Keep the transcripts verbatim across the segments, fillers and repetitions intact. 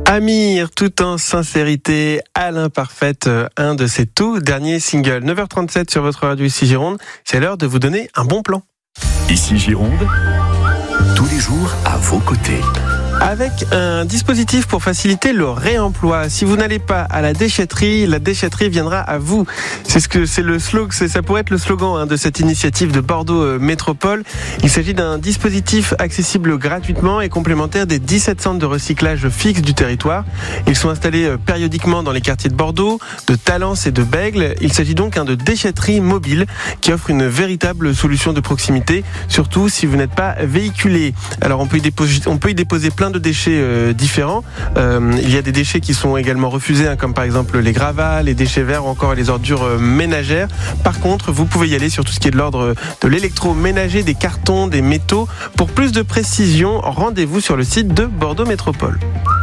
Amir, tout en sincérité, à l'imparfaite, un de ses tout derniers singles. neuf heures trente-sept sur votre radio ici Gironde, c'est l'heure de vous donner un bon plan. Ici Gironde, tous les jours à vos côtés. Avec un dispositif pour faciliter le réemploi. Si vous n'allez pas à la déchetterie, la déchetterie viendra à vous. C'est ce que c'est le slogan, c'est, ça pourrait être le slogan hein, de cette initiative de Bordeaux euh, Métropole. Il s'agit d'un dispositif accessible gratuitement et complémentaire des dix-sept centres de recyclage fixes du territoire. Ils sont installés euh, périodiquement dans les quartiers de Bordeaux, de Talence et de Bègles. Il s'agit donc hein, de déchetterie mobile qui offre une véritable solution de proximité, surtout si vous n'êtes pas véhiculé. Alors on peut y déposer, on peut y déposer plein de déchets euh, différents. Euh, il y a des déchets qui sont également refusés, hein, comme par exemple les gravats, les déchets verts ou encore les ordures euh, ménagères. Par contre, vous pouvez y aller sur tout ce qui est de l'ordre de l'électroménager, des cartons, des métaux. Pour plus de précision, rendez-vous sur le site de Bordeaux Métropole.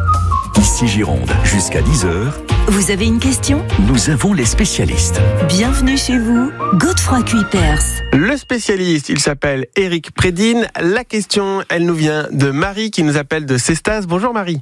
Ici Gironde, jusqu'à dix heures. Vous avez une question ? Nous avons les spécialistes. Bienvenue chez vous, Godefroy Kuipers. Le spécialiste, il s'appelle Éric Prédine. La question, elle nous vient de Marie qui nous appelle de Cestas. Bonjour Marie.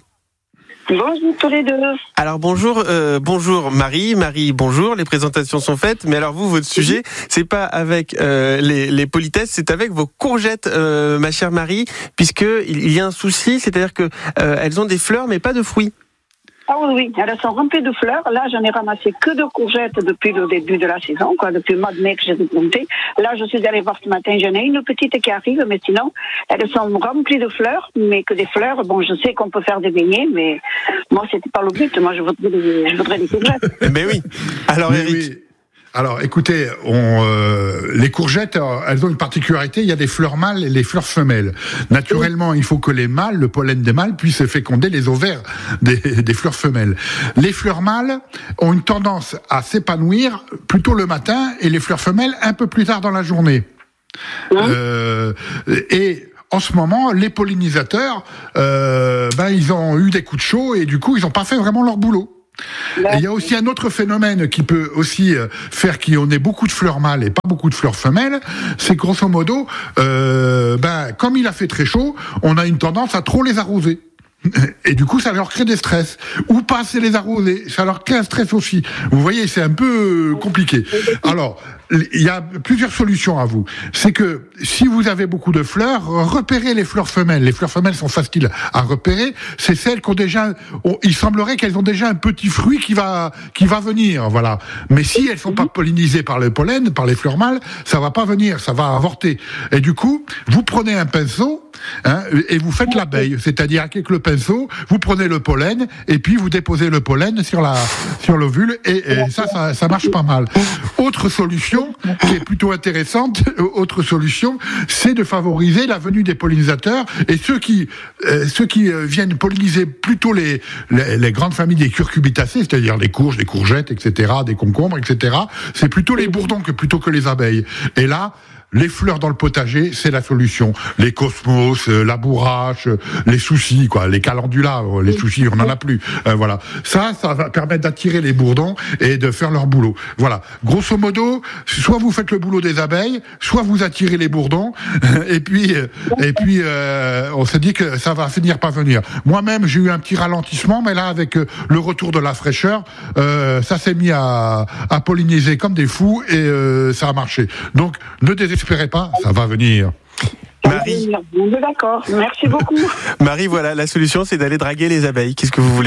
Bonjour tous les deux. Alors bonjour, euh, bonjour Marie, Marie, bonjour. Les présentations sont faites, mais alors vous, votre sujet, c'est pas avec euh, les, les politesses, c'est avec vos courgettes, euh, ma chère Marie, puisque il y a un souci, c'est-à-dire que euh, elles ont des fleurs, mais pas de fruits. Ah oui, oui, elles sont remplies de fleurs. Là, j'en ai ramassé que de courgettes depuis le début de la saison, quoi, depuis le mois de mai que j'ai planté. Là, je suis allée voir ce matin, j'en ai une petite qui arrive, mais sinon, elles sont remplies de fleurs, mais que des fleurs. Bon, je sais qu'on peut faire des beignets, mais moi, c'était pas le but. Moi, je voudrais des, je voudrais des courgettes. Mais oui. Alors, Éric. Oui. Alors, écoutez, on, euh, les courgettes, elles ont une particularité, il y a des fleurs mâles et les fleurs femelles. Naturellement, il faut que les mâles, le pollen des mâles, puisse féconder les ovaires des, des fleurs femelles. Les fleurs mâles ont une tendance à s'épanouir plutôt le matin et les fleurs femelles un peu plus tard dans la journée. Mmh. Euh, et... En ce moment, les pollinisateurs, euh, ben ils ont eu des coups de chaud et du coup, ils n'ont pas fait vraiment leur boulot. Et il y a aussi un autre phénomène qui peut aussi faire qu'on ait beaucoup de fleurs mâles et pas beaucoup de fleurs femelles, c'est grosso modo, euh, ben comme il a fait très chaud, on a une tendance à trop les arroser. Et du coup, ça leur crée des stress. Ou pas assez les arroser, ça leur crée un stress aussi. Vous voyez, c'est un peu compliqué. Alors, il y a plusieurs solutions à vous. C'est que si vous avez beaucoup de fleurs, repérez les fleurs femelles. Les fleurs femelles sont faciles à repérer. C'est celles qui ont déjà, il semblerait qu'elles ont déjà un petit fruit qui va, qui va venir, voilà. Mais si elles sont pas pollinisées par le pollen, par les fleurs mâles, ça va pas venir, ça va avorter. Et du coup, vous prenez un pinceau, hein, et vous faites l'abeille. C'est-à-dire qu'avec le pinceau, vous prenez le pollen, et puis vous déposez le pollen sur la, sur l'ovule, et, et ça, ça, ça marche pas mal. Autre solution, qui est plutôt intéressante, autre solution, c'est de favoriser la venue des pollinisateurs, et ceux qui, euh, ceux qui euh, viennent polliniser plutôt les, les, les grandes familles des cucurbitacées, c'est-à-dire les courges, les courgettes, et cetera, des concombres, et cetera, c'est plutôt les bourdons que plutôt que les abeilles. Et là, les fleurs dans le potager, c'est la solution. Les cosmos, euh, la bourrache, euh, les soucis, quoi, les calendulas, euh, les soucis, on n'en a plus. Euh, voilà. Ça, ça va permettre d'attirer les bourdons et de faire leur boulot. Voilà. Grosso modo, soit vous faites le boulot des abeilles, soit vous attirez les bourdons. Et puis, euh, et puis, euh, on s'est dit que ça va finir par venir. Moi-même, j'ai eu un petit ralentissement, mais là, avec euh, le retour de la fraîcheur, euh, ça s'est mis à, à polliniser comme des fous et euh, ça a marché. Donc, ne désespérez N'espérez pas, ça va venir. Marie. On est d'accord, merci beaucoup. Marie, voilà, la solution, c'est d'aller draguer les abeilles. Qu'est-ce que vous voulez ?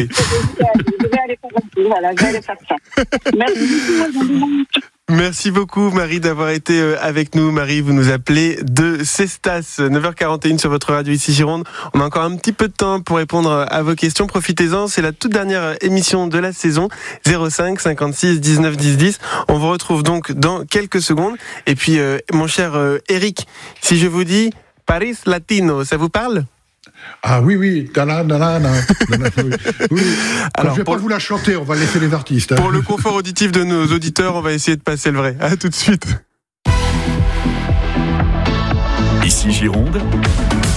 Je vais aller faire un tour, voilà, je vais aller faire ça. Merci. Merci beaucoup Marie d'avoir été avec nous. Marie, vous nous appelez de Cestas, neuf heures quarante et une sur votre radio ici Gironde. On a encore un petit peu de temps pour répondre à vos questions. Profitez-en, c'est la toute dernière émission de la saison. zéro cinq cinquante-six dix-neuf dix dix. On vous retrouve donc dans quelques secondes. Et puis, euh, mon cher euh, Éric, si je vous dis Paris Latino, ça vous parle ? Ah oui, oui, dala, dala, dala, oui, oui. Alors, je vais pas le... vous la chanter, on va laisser les artistes. Hein. Pour le confort auditif de nos auditeurs, on va essayer de passer le vrai. À tout de suite. Ici Gironde.